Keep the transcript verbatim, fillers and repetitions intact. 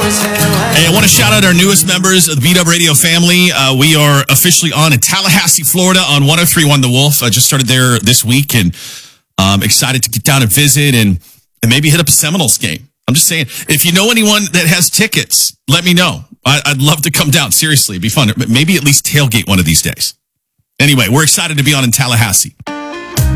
Hey, I want to shout out our newest members of the Beat Up Radio family. Uh, we are officially on in Tallahassee, Florida on one oh three point one The Wolf. I just started there this week and I'm excited to get down and visit and, and maybe hit up a Seminoles game. I'm just saying, if you know anyone that has tickets, let me know. I, I'd love to come down. Seriously, it'd be fun. Maybe at least tailgate one of these days. Anyway, we're excited to be on in Tallahassee.